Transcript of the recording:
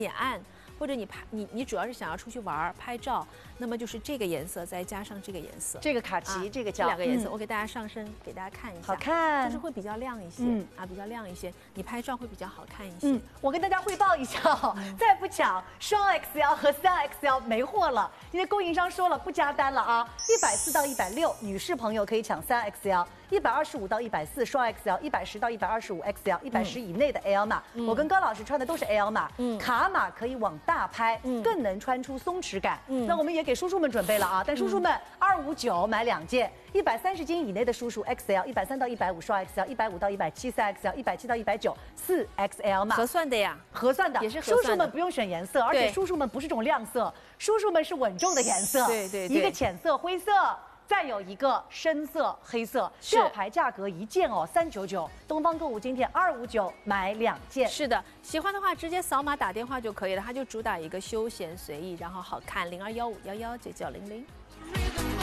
显暗，或者你主要是想要出去玩拍照，那么就是这个颜色再加上这个颜色， 这个卡其，这个叫这两个颜色，我给大家上身给大家看一下， 好看， 就是会比较亮一些，比较亮一些，你拍照会比较好看一些。 我跟大家汇报一下哦，再不抢双 XL 和3XL 没货了，因为供应商说了不加单了啊，140到160，女士朋友可以抢3XL，125到140双 XL，110到125 XL，110以内的 L 码。我跟高老师穿的都是 L 码，卡码可以往大拍，更能穿出松弛感。那我们也给叔叔们准备了啊，但叔叔们259买2件，130斤以内的叔叔 XL，130到150双 XL，150到170 3XL，170到190 4XL 码。 合算的呀， 合算的， 也是合算的。 叔叔们不用选颜色，而且叔叔们不是这种亮色，叔叔们是稳重的颜色。 对， 一个浅色灰色。再有一个深色黑色，吊牌价格一件哦399，东方购物今天259买2件。 是的，喜欢的话直接扫码打电话就可以了，它就主打一个休闲随意，然后好看，0215119900。